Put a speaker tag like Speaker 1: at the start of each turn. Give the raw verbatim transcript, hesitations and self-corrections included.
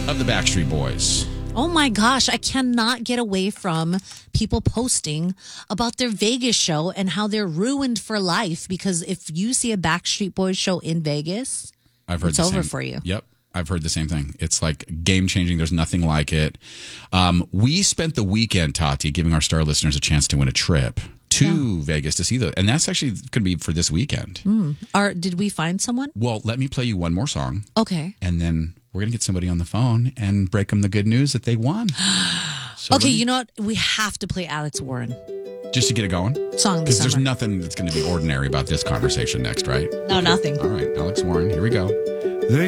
Speaker 1: of the Backstreet Boys.
Speaker 2: Oh my gosh, I cannot get away from people posting about their Vegas show and how they're ruined for life because if you see a Backstreet Boys show in Vegas,
Speaker 1: I've heard
Speaker 2: it's
Speaker 1: the
Speaker 2: over
Speaker 1: same,
Speaker 2: for you.
Speaker 1: Yep. I've heard the same thing. It's like game changing. There's nothing like it. Um, we spent the weekend, Tati, giving our star listeners a chance to win a trip to yeah. Vegas to see the, and that's actually going to be for this weekend.
Speaker 2: Mm. Are, did we find someone?
Speaker 1: Well, let me play you one more song.
Speaker 2: Okay.
Speaker 1: And then we're going to get somebody on the phone and break them the good news that they won. So
Speaker 2: okay, you know what? We have to play Alex Warren.
Speaker 1: Just to get it going?
Speaker 2: Song of the
Speaker 1: Because there's
Speaker 2: summer.
Speaker 1: nothing that's going to be ordinary about this conversation next, right?
Speaker 2: No, nothing.
Speaker 1: All right, Alex Warren, here we go.